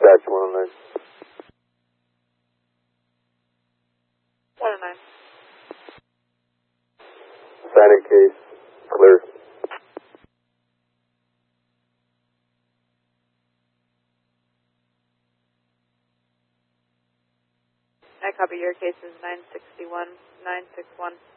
Dispatch 109. 109. Signing case, clear. I copy. Your case is 961, 961.